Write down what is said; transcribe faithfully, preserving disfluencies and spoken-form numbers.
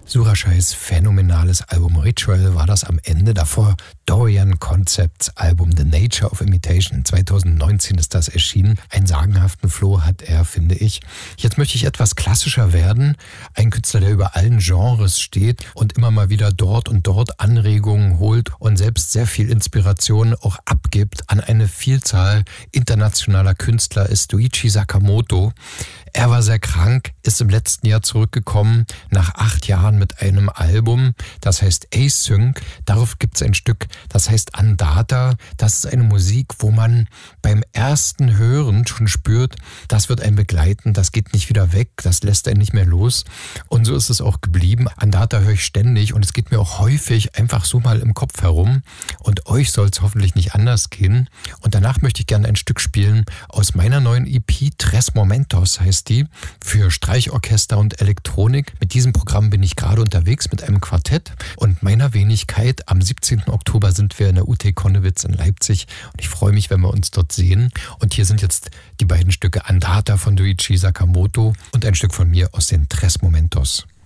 Surashais phänomenales Album Ritual war das am Ende. Davor Dorian Concepts Album The Nature of Imitation. zweitausendneunzehn ist das erschienen. Einen sagenhaften Flow hat er, finde ich. Jetzt möchte ich etwas klassischer werden. Ein Künstler, der über allen Genres steht und immer mal wieder dort und dort Anregungen holt und selbst sehr viel Inspiration auch abgibt an eine Vielzahl internationaler Künstler, ist Ryuichi Sakamoto. Er war sehr krank, ist im letzten Jahr zurückgekommen, nach acht Jahren mit einem Album, das heißt Async. Darauf gibt es ein Stück, das heißt Andata. Das ist eine Musik, wo man beim ersten Hören schon spürt, das wird einen begleiten, das geht nicht wieder weg, das lässt einen nicht mehr los. Und so ist es auch geblieben. Andata höre ich ständig und es geht mir auch häufig einfach so mal im Kopf herum. Und euch soll es hoffentlich nicht anders gehen. Und danach möchte ich gerne ein Stück spielen aus meiner neuen E P, Tres Momentos heißt die, für Streichorchester und Elektronik. Mit diesem Programm bin ich gerade unterwegs mit einem Quartett und meiner Wenigkeit. Am siebzehnten Oktober sind wir in der U T Konnewitz in Leipzig und ich freue mich, wenn wir uns dort sehen. Und hier sind jetzt die beiden Stücke Andata von Ryuichi Sakamoto und ein Stück von mir aus den Tres Momentos.